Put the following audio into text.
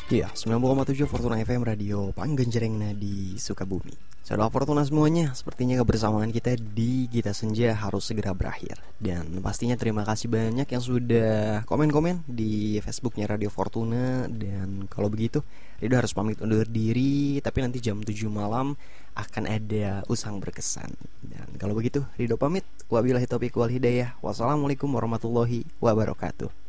Iya, 90,7 Fortuna FM Radio Panggenjreng Nadi Sukabumi. Saudara Fortuna semuanya, sepertinya kebersamaan kita di Gita Senja harus segera berakhir. Dan pastinya terima kasih banyak yang sudah komen-komen di Facebooknya Radio Fortuna. Dan kalau begitu, Rido harus pamit undur diri. Tapi nanti jam 7 malam akan ada Usang Berkesan. Dan kalau begitu, Rido pamit. Wabillahi taufiq wal hidayah. Wassalamualaikum warahmatullahi wabarakatuh.